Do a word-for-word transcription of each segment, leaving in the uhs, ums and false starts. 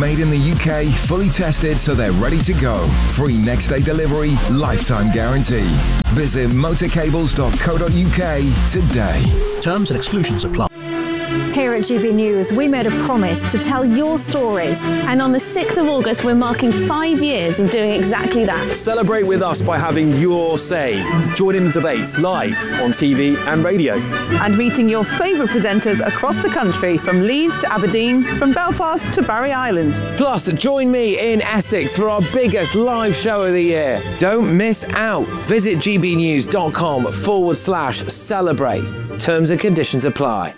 Made in the U K, fully tested so they're ready to go. Free next day delivery, lifetime guarantee. Visit motorcables dot co dot U K today. Terms and exclusions apply. Here at G B News, we made a promise to tell your stories. And on the sixth of August, we're marking five years of doing exactly that. Celebrate with us by having your say. Join in the debates live on T V and radio. And meeting your favourite presenters across the country, from Leeds to Aberdeen, from Belfast to Barry Island. Plus, join me in Essex for our biggest live show of the year. Don't miss out. Visit gbnews.com forward slash celebrate. Terms and conditions apply.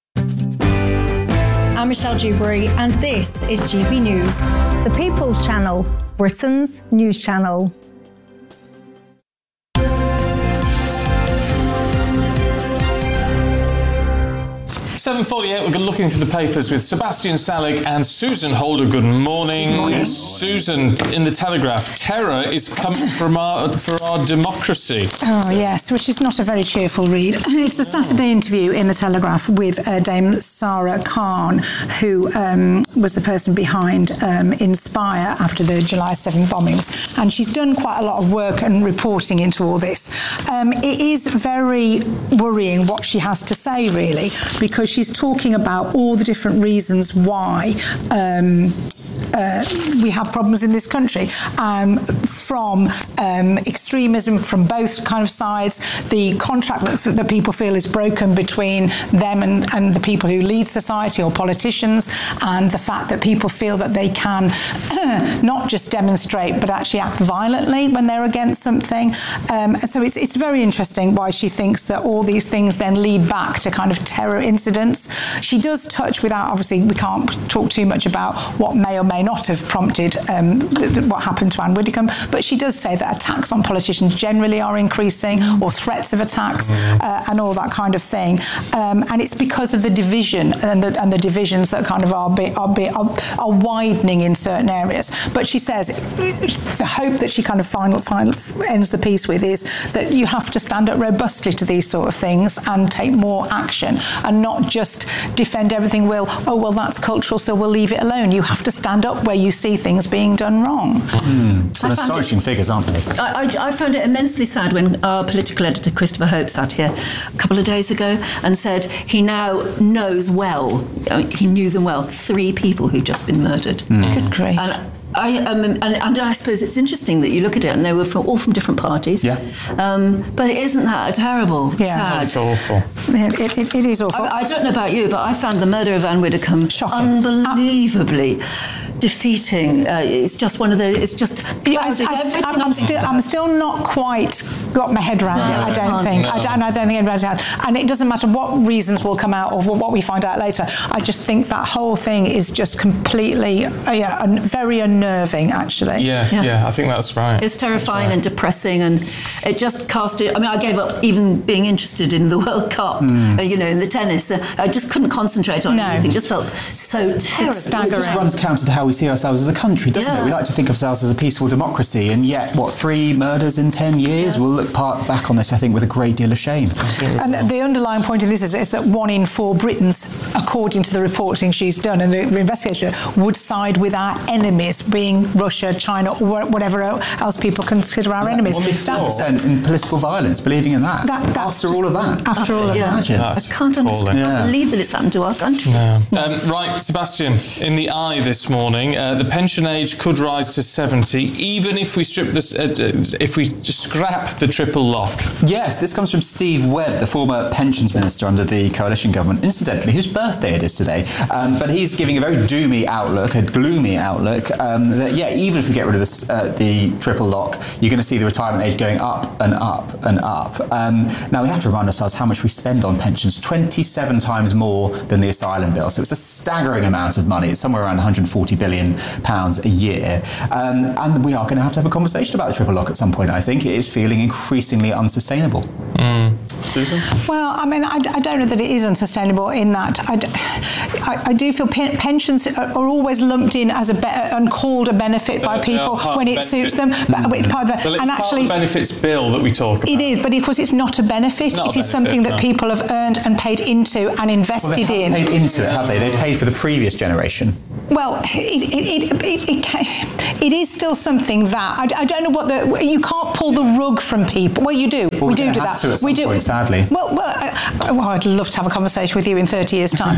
I'm Michelle Dewberry, and this is G B News. The People's Channel, Britain's news channel. seven forty-eight, we're looking through the papers with Sebastian Selig and Susan Holder. Good morning. Good morning. Susan, in the Telegraph, terror is coming from our, for our democracy. Oh, yes, which is not a very cheerful read. It's the Saturday interview in the Telegraph with uh, Dame Sara Khan, who um, was the person behind um, Inspire after the July seventh bombings. And she's done quite a lot of work and reporting into all this. Um, it is very worrying what she has to say, really, because she's talking about all the different reasons why um, uh, we have problems in this country, um, from um, extremism from both kind of sides, the contract that, that people feel is broken between them and, and the people who lead society or politicians, and the fact that people feel that they can not just demonstrate but actually act violently when they're against something. Um, and so it's, it's very interesting why she thinks that all these things then lead back to kind of terror incidents. She does touch, without, obviously we can't talk too much about what may or may not have prompted um, what happened to Anne Widdecombe, but she does say that attacks on politicians generally are increasing, or threats of attacks, uh, and all that kind of thing. Um, and it's because of the division and the, and the divisions that kind of are, be, are, be, are, are widening in certain areas. But she says the hope that she kind of final, final ends the piece with is that you have to stand up robustly to these sort of things and take more action, and not just defend everything. Well, oh well, that's cultural, so we'll leave it alone. You have to stand up where you see things being done wrong. Mm. Some astonishing it, figures, aren't they? I, I, I found it immensely sad when our political editor Christopher Hope sat here a couple of days ago and said he now knows well, I mean, he knew them well, three people who'd just been murdered. Mm. Good grief. And, I, um, and, and I suppose it's interesting that you look at it and they were from, all from different parties. Yeah. Um, but isn't that terrible? Yeah. Sad. It's awful. It, it, it is awful. I, I don't know about you, but I found the murder of Anne Widdecombe shocking, unbelievably defeating. Uh, it's just one of the. It's just. Yeah, I, I, I'm, I'm still. I'm still not quite got my head around no, it. I don't think. No. I, don't, I don't think anybody has. And it doesn't matter what reasons will come out or what we find out later. I just think that whole thing is just completely, uh, yeah, un, very unnerving. Actually. Yeah, yeah, yeah. I think that's right. It's terrifying right. and depressing, and it just cast it. I mean, I gave up even being interested in the World Cup. Mm. Uh, you know, in the tennis, uh, I just couldn't concentrate on no. anything. It just felt so terrible. It just runs counter to how we see ourselves as a country, doesn't yeah. it? We like to think of ourselves as a peaceful democracy, and yet, what, three murders in ten years? Yeah. We'll look part back on this, I think, with a great deal of shame. And the, the underlying point of this is, is that one in four Britons, according to the reporting she's done and the investigation, would side with our enemies, being Russia, China, or whatever else people consider our enemies. One percent in political violence, believing in that. that after all of that. After all of yeah. that. Imagine. That's I can't understand. Yeah. I can't believe that it's happened to our country. No. Um, right, Sebastian, in the Eye this morning, uh, the pension age could rise to seventy, even if we strip this, uh, if we just scrap the triple lock. Yes, this comes from Steve Webb, the former pensions minister under the coalition government, incidentally, whose birthday it is today. Um, but he's giving a very doomy outlook, a gloomy outlook, um, that, yeah, even if we get rid of this, uh, the triple lock, you're going to see the retirement age going up and up and up. Um, now, we have to remind ourselves how much we spend on pensions, twenty-seven times more than the asylum bill. So it's a staggering amount of money. It's somewhere around one hundred forty billion pounds a year. Um, and we are going to have to have a conversation about the triple lock at some point, I think. It is feeling increasingly unsustainable. Mm. Susan? Well, I mean, I, I don't know that it is unsustainable in that. I, I, I do feel pe- pensions are, are always lumped in as a be- and called a benefit by people when it suits them. But it's part of the, well, it's and part actually, of the benefits bill that we talk about. It is, but of course it's not a benefit. It's not it a is benefit, something that no. people have earned and paid into and invested well, they in. Paid into it, have they? They've paid for the previous generation. Well, it, it, it, it, it, can, it is still something that I, I don't know what the you can't pull the rug from people. Well, you do. Well, we do do have that. To at some we do. Point, sadly. Well, well, I, well, I'd love to have a conversation with you in thirty years' time,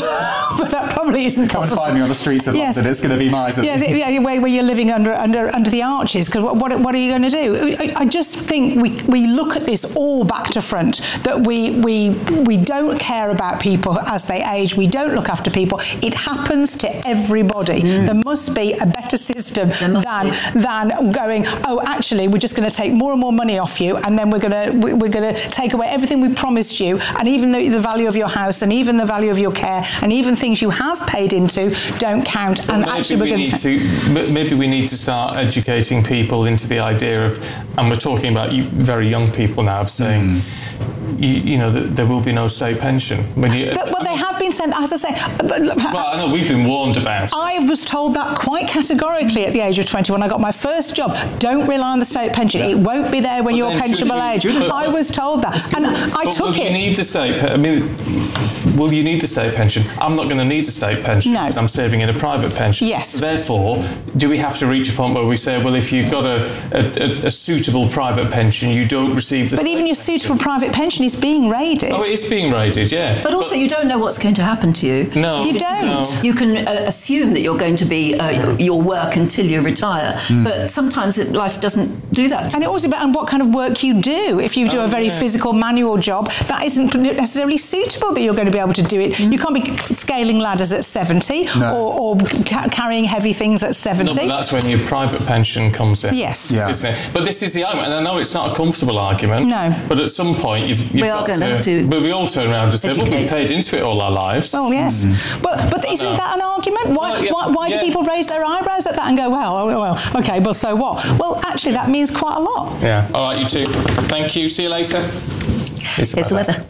but that probably isn't Come possible. and find me on the streets of yes. London. It's going to be miserly. Yeah, yeah, where, where you're living under under under the arches. Because what, what what are you going to do? I, I just think we we look at this all back to front. That we we we don't care about people as they age. We don't look after people. It happens to everybody. Mm. There must be a better system than be. than going. Oh, actually, we're just going to take more and more money off you, and then we're going to we're going to take away everything we promised you, and even the, the value of your house, and even the value of your care, and even things you have paid into don't count. Well, and maybe actually, we're we going need to maybe we need to start educating people into the idea of, and we're talking about you, very young people now, of saying. Mm. You, you know, that there will be no state pension. When you, but, well, they have been sent, as I say. But, well, I know we've been warned about. I was told that quite categorically at the age of twenty when I got my first job. Don't rely on the state pension. Yeah. It won't be there when well, you're pensionable age. I was told that, and I but took will it. You need the state. I mean, will you need the state pension? I'm not going to need a state pension no. because I'm saving in a private pension. Yes. Therefore, do we have to reach a point where we say, well, if you've got a, a, a suitable private pension, you don't receive the. But even your pension. suitable private pension is being raided. Oh, it is being raided, yeah. But also, but, you don't know what's going to happen to you. No, you don't. No. You can uh, assume that you're going to be uh, your work until you retire, mm. but sometimes it, life doesn't do that. And it also depends on what kind of work you do. If you do oh, a very yeah. physical, manual job, that isn't necessarily suitable that you're going to be able to do it. Mm. You can't be scaling ladders at seventy no. or, or ca- carrying heavy things at seventy. No, but that's when your private pension comes in. Yes. Yeah. Isn't it? But this is the argument, and I know it's not a comfortable argument. No. But at some point, you've, you've we got are going to, to have to. But we all turn around and say, well, we've paid into it all our lives. Well, yes. Mm. But but isn't no. that an argument? Why well, yeah, why, why yeah. do people raise their eyebrows at that and go, well, well, okay, well, so what? Well, actually, that means quite a lot. Yeah. All right, you two. Thank you. See you later. Here's the weather.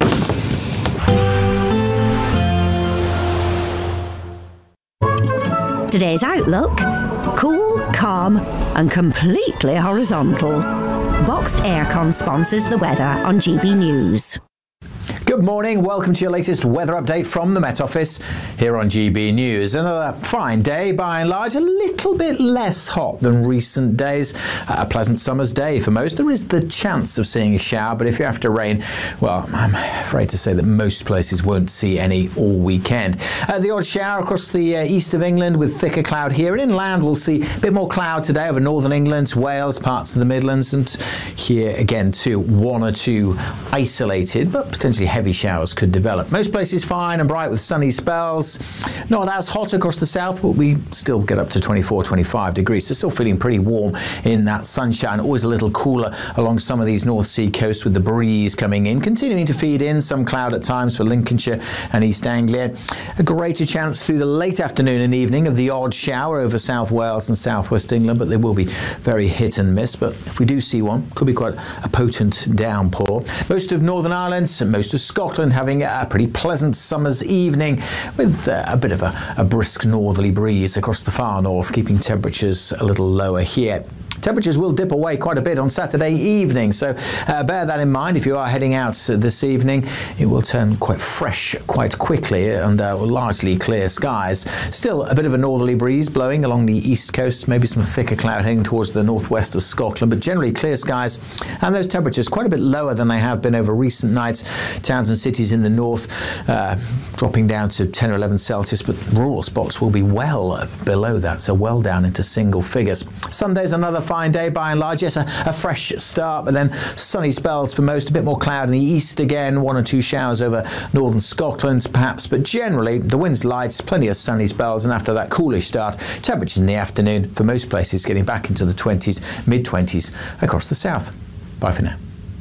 Today's outlook: cool, calm and completely horizontal. Boxed Aircon sponsors the weather on G B News. Good morning, welcome to your latest weather update from the Met Office here on G B News. Another fine day, by and large, a little bit less hot than recent days. A pleasant summer's day for most. There is the chance of seeing a shower, but if you're after rain, well, I'm afraid to say that most places won't see any all weekend. Uh, the odd shower across the uh, east of England with thicker cloud here, and inland we'll see a bit more cloud today over northern England, Wales, parts of the Midlands, and here again too, one or two isolated but potentially heavy Heavy showers could develop. Most places fine and bright with sunny spells. Not as hot across the south, but we still get up to twenty-four, twenty-five degrees. So still feeling pretty warm in that sunshine. Always a little cooler along some of these North Sea coasts with the breeze coming in, continuing to feed in some cloud at times for Lincolnshire and East Anglia. A greater chance through the late afternoon and evening of the odd shower over South Wales and South West England, but they will be very hit and miss. But if we do see one, could be quite a potent downpour. Most of Northern Ireland and most of Scotland having a pretty pleasant summer's evening with uh, a bit of a, a brisk northerly breeze across the far north, keeping temperatures a little lower here. Temperatures will dip away quite a bit on Saturday evening, so uh, bear that in mind if you are heading out this evening. It will turn quite fresh quite quickly under largely clear skies. Still a bit of a northerly breeze blowing along the east coast, maybe some thicker cloud heading towards the northwest of Scotland, but generally clear skies, and those temperatures quite a bit lower than they have been over recent nights. Towns and cities in the north uh, dropping down to ten or eleven Celsius, but rural spots will be well below that, so well down into single figures. Sunday's another fine day by and large. Yes, a, a fresh start, but then sunny spells for most, a bit more cloud in the east again, one or two showers over northern Scotland perhaps, but generally the wind's light, plenty of sunny spells, and after that coolish start, temperatures in the afternoon for most places getting back into the twenties, mid-twenties across the south. Bye for now.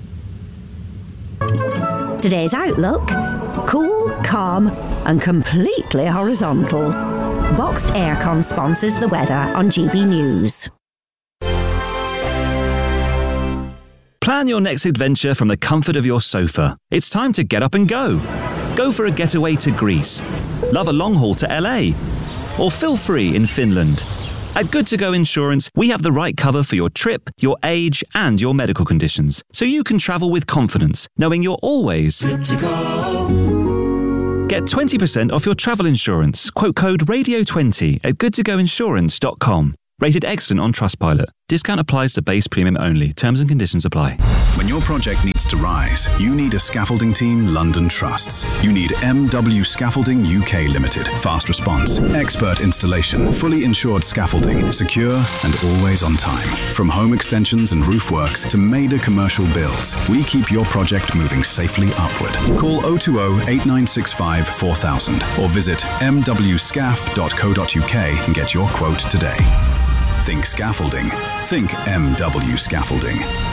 Today's outlook: cool, calm and completely horizontal. Boxed Aircon sponsors the weather on G B News. Plan your next adventure from the comfort of your sofa. It's time to get up and go. Go for a getaway to Greece. Love a long haul to L A. Or feel free in Finland. At Good To Go Insurance, we have the right cover for your trip, your age, and your medical conditions, so you can travel with confidence, knowing you're always good to go. Get twenty percent off your travel insurance. Quote code radio twenty at good to go insurance dot com. Rated excellent on Trustpilot. Discount applies to base premium only. Terms and conditions apply. When your project needs to rise, you need a scaffolding team London trusts. You need M W Scaffolding U K Limited. Fast response, expert installation, fully insured scaffolding, secure and always on time. From home extensions and roof works to major commercial builds, we keep your project moving safely upward. Call oh two oh, eight nine six five, four thousand or visit m w scaf dot co dot u k and get your quote today. Think scaffolding. Think M W Scaffolding.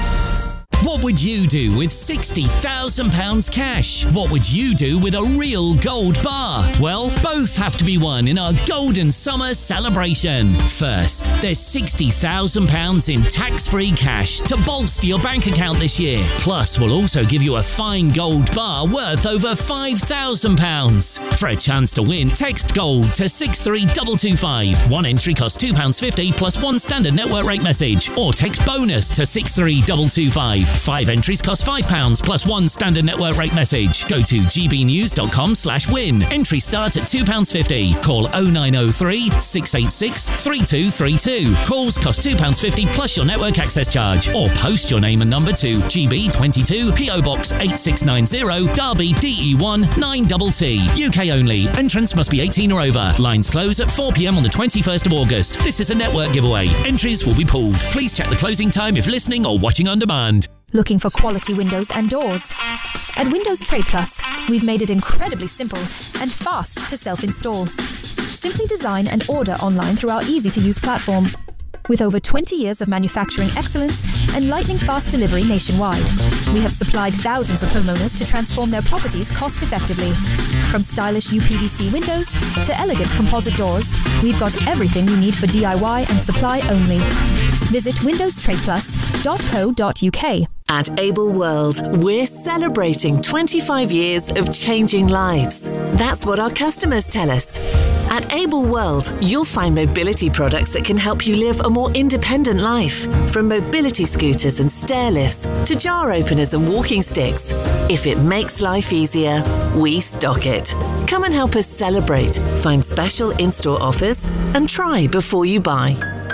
What would you do with sixty thousand pounds cash? What would you do with a real gold bar? Well, both have to be won in our Golden Summer celebration. First, there's sixty thousand pounds in tax-free cash to bolster your bank account this year. Plus, we'll also give you a fine gold bar worth over five thousand pounds. For a chance to win, text GOLD to six three two two five. One entry costs two pounds fifty plus one standard network rate message. Or text BONUS to six three two two five. Five entries cost five pounds plus one standard network rate message. Go to g b news dot com slash win. Entry starts at two pounds fifty. Call oh nine oh three, six eight six, three two three two. Calls cost two pounds fifty plus your network access charge. Or post your name and number to G B twenty-two, P O Box eight six nine zero, Derby D E one nine T T. U K only. Entrance must be eighteen or over. Lines close at four p m on the twenty-first of August. This is a network giveaway. Entries will be pooled. Please check the closing time if listening or watching on demand. Looking for quality windows and doors? At Windows Trade Plus, we've made it incredibly simple and fast to self-install. Simply design and order online through our easy-to-use platform. With over twenty years of manufacturing excellence and lightning-fast delivery nationwide, we have supplied thousands of homeowners to transform their properties cost-effectively. From stylish U P V C windows to elegant composite doors, we've got everything you need for D I Y and supply only. Visit windows trade plus dot co dot u k. At Able World, we're celebrating twenty-five years of changing lives. That's what our customers tell us. At Able World, you'll find mobility products that can help you live a more independent life. From mobility scooters and stair lifts to jar openers and walking sticks. If it makes life easier, we stock it. Come and help us celebrate, find special in-store offers and try before you buy.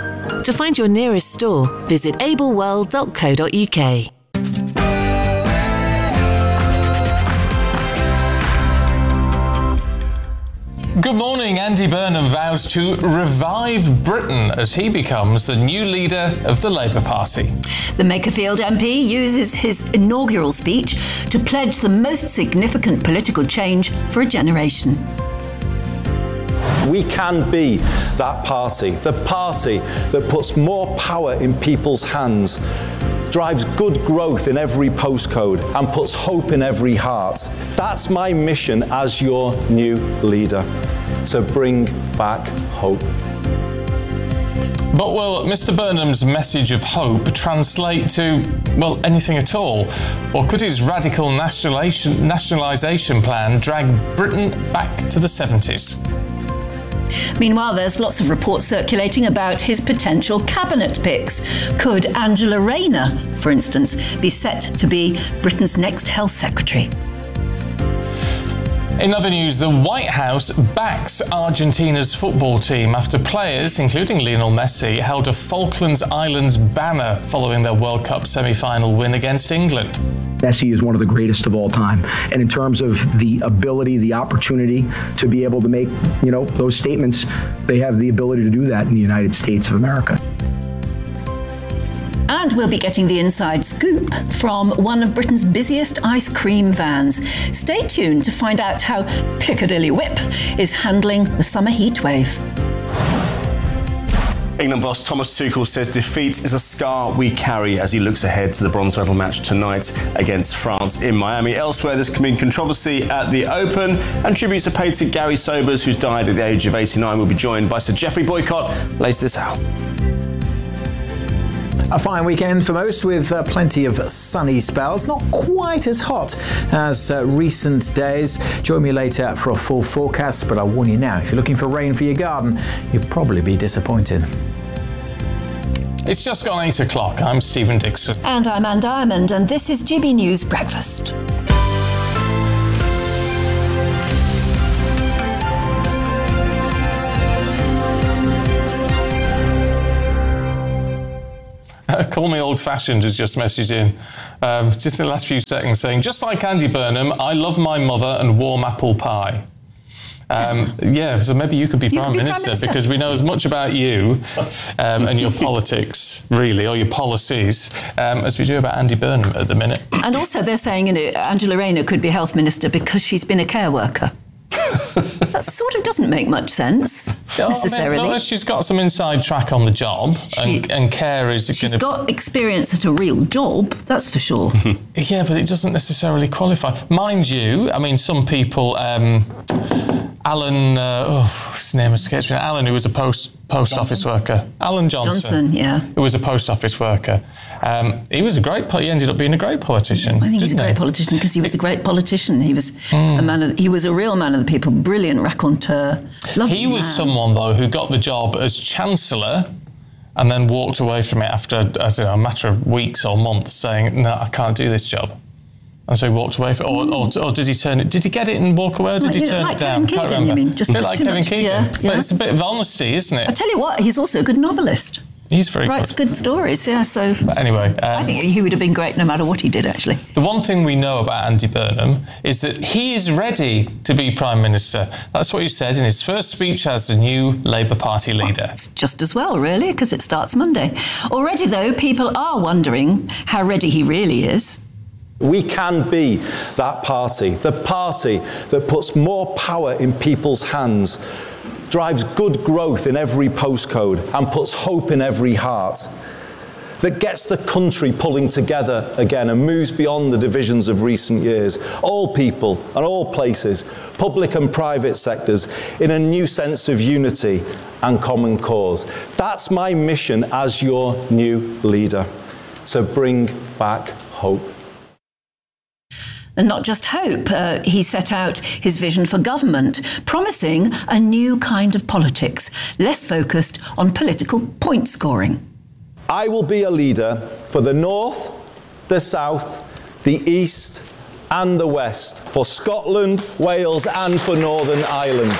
To find your nearest store, visit able world dot co dot u k. Good morning. Andy Burnham vows to revive Britain as he becomes the new leader of the Labour Party. The Makerfield M P uses his inaugural speech to pledge the most significant political change for a generation. We can be that party, the party that puts more power in people's hands, drives good growth in every postcode and puts hope in every heart. That's my mission as your new leader, to bring back hope. But will Mister Burnham's message of hope translate to, well, anything at all? Or could his radical nationalisation, nationalisation plan drag Britain back to the seventies? Meanwhile, there's lots of reports circulating about his potential cabinet picks. Could Angela Rayner, for instance, be set to be Britain's next health secretary? In other news, the White House backs Argentina's football team after players, including Lionel Messi, held a Falklands Islands banner following their World Cup semi-final win against England. Messi is one of the greatest of all time. And in terms of the ability, the opportunity to be able to make, you know, those statements, they have the ability to do that in the United States of America. And we'll be getting the inside scoop from one of Britain's busiest ice cream vans. Stay tuned to find out how Piccadilly Whip is handling the summer heat wave. England boss Thomas Tuchel says defeat is a scar we carry as he looks ahead to the bronze medal match tonight against France in Miami. Elsewhere, there's been controversy at the Open, and tributes are paid to Gary Sobers, who's died at the age of eighty-nine. We'll be joined by Sir Geoffrey Boycott later this hour. A fine weekend for most, with uh, plenty of sunny spells. Not quite as hot as uh, recent days. Join me later for a full forecast, but I'll warn you now, if you're looking for rain for your garden, you'll probably be disappointed. It's just gone eight o'clock. I'm Stephen Dixon. And I'm Anne Diamond, and this is G B News Breakfast. Uh, Call Me Old-Fashioned has just messaged in, um, just in the last few seconds, saying, just like Andy Burnham, I love my mother and warm apple pie. Um, yeah, so maybe you could be, You Prime, could be Prime Minister, Minister. because we know as much about you um, and your politics, really, or your policies, um, as we do about Andy Burnham at the minute. And also they're saying, you know, Angela Rayner could be health minister because she's been a care worker. That sort of doesn't make much sense, Oh, necessarily. I mean, well, she's got some inside track on the job, and, and care is going to... She's got experience at a real job, that's for sure. Yeah, but it doesn't necessarily qualify. Mind you, I mean, some people... Um, Alan, uh, oh, his name escapes me. Alan, who was a post post office worker. Alan Johnson. Johnson, yeah. Who was a post office worker. Um, he was a great. Po- he ended up being a great politician. I think he's a didn't great he? politician because he was a great politician. He was a man. Of, he was a real man of the people. Brilliant raconteur. Lovely He was man. someone though who got the job as Chancellor, and then walked away from it after I don't know, a matter of weeks or months, saying, "No, I can't do this job." And so he walked away. From, or, or, or did he turn it? Did he get it and walk away? Or did Like, he you know, turn like it down? Kevin Can't Keegan, remember. you mean? Just a bit not like too Kevin much. Keegan. Yeah, But yeah. it's a bit of honesty, isn't it? I tell you what, he's also a good novelist. He's very Writes good. good stories, yeah. So But anyway, um, I think he would have been great no matter what he did, actually. The one thing we know about Andy Burnham is that he is ready to be Prime Minister. That's what he said in his first speech as the new Labour Party leader. It's just as well, really, because it starts Monday. Already, though, people are wondering how ready he really is. We can be that party, the party that puts more power in people's hands, drives good growth in every postcode and puts hope in every heart, that gets the country pulling together again and moves beyond the divisions of recent years, all people and all places, public and private sectors, in a new sense of unity and common cause. That's my mission as your new leader, to bring back hope. And not just hope, uh, he set out his vision for government, promising a new kind of politics, less focused on political point scoring. I will be a leader for the North, the South, the East and the West, for Scotland, Wales and for Northern Ireland.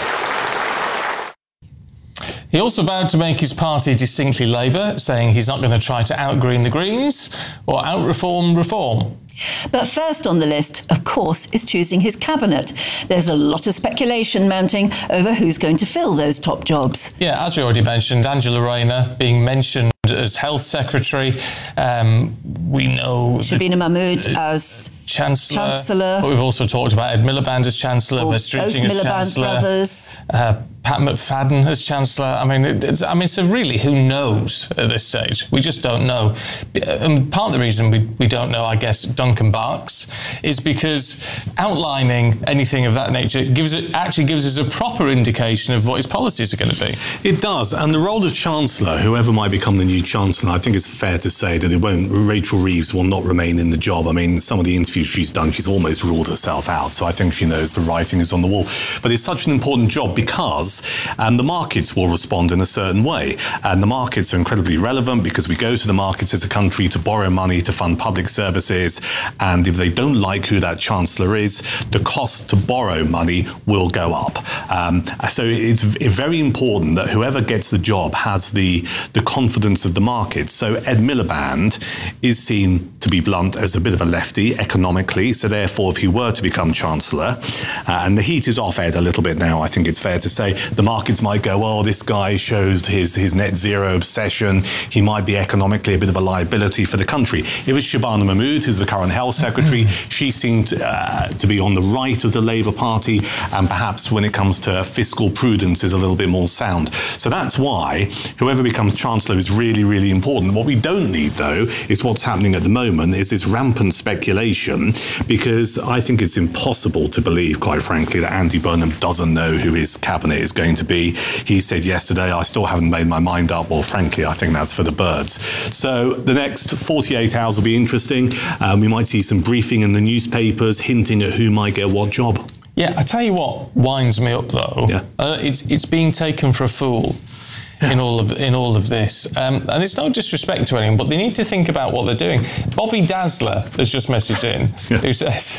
He also vowed to make his party distinctly Labour, saying he's not going to try to out-green the Greens or out-reform reform. But first on the list, of course, is choosing his cabinet. There's a lot of speculation mounting over who's going to fill those top jobs. Yeah, as we already mentioned, Angela Rayner being mentioned as Health Secretary. Um, we know... Shabina Mahmood as Chancellor. Chancellor. But we've also talked about Ed Miliband as Chancellor, Or Wes Streeting both as Miliband Chancellor. brothers. Uh, Pat McFadden as Chancellor. I mean, it- it's, I mean, so really, who knows at this stage? We just don't know. And part of the reason we, we don't know, I guess, Duncan Barks, is because outlining anything of that nature gives it actually gives us a proper indication of what his policies are going to be. It does, and the role of Chancellor, whoever might become the new Chancellor, I think it's fair to say that it won't. Rachel Reeves will not remain in the job. I mean, some of the interviews she's done, she's almost ruled herself out, so I think she knows the writing is on the wall. But it's such an important job because um, the markets will respond in a certain way, and the markets are incredibly relevant because we go to the markets as a country to borrow money to fund public services, and if they don't like who that Chancellor is, the cost to borrow money will go up. Um, so it's v- very important that whoever gets the job has the, the confidence of the market. So Ed Miliband is seen, to be blunt, as a bit of a lefty economically, so therefore if he were to become Chancellor, uh, and the heat is off Ed a little bit now, I think it's fair to say, the markets might go, well, this guy shows his, his net zero obsession, he might be economically a bit of a liability for the country. It was Shabana Mahmood, who's the current Health Secretary. She seemed uh, to be on the right of the Labour Party, and perhaps when it comes to fiscal prudence is a little bit more sound. So that's why whoever becomes Chancellor is really, really important. What we don't need, though, is what's happening at the moment, is this rampant speculation, because I think it's impossible to believe, quite frankly, that Andy Burnham doesn't know who his cabinet is going to be. He said yesterday, I still haven't made my mind up. Well, frankly, I think that's for the birds. So the next forty-eight hours will be interesting. Um, we might see some briefing in the newspapers hinting at who might get what job. Yeah, I tell you what winds me up though. Yeah. Uh, it's it's being taken for a fool. In all of in all of this, um, and it's no disrespect to anyone, but they need to think about what they're doing. Bobby Dazzler has just messaged in, who says,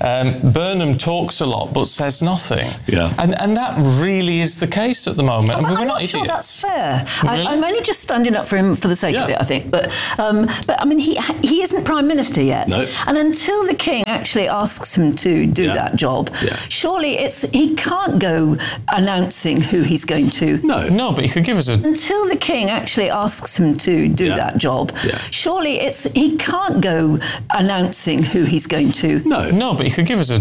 Um, Burnham talks a lot but says nothing. Yeah. And and that really is the case at the moment. I mean, I'm, we're I'm not, not idiots. sure that's fair. Really? I, I'm only just standing up for him for the sake Yeah. of it, I think. But um, but I mean, he he isn't Prime Minister yet. No. And until the King actually asks him to do Yeah. that job, Yeah. surely it's he can't go announcing who he's going to. No. No, but he could give us a... Until the King actually asks him to do Yeah. that job, Yeah. surely it's he can't go announcing who he's going to. No. No, but he could give us a